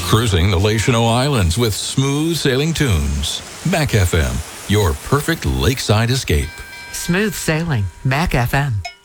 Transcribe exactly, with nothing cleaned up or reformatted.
Cruising the Lachino Islands with smooth sailing tunes. Mac F M, your perfect lakeside escape. Smooth sailing, Mac F M.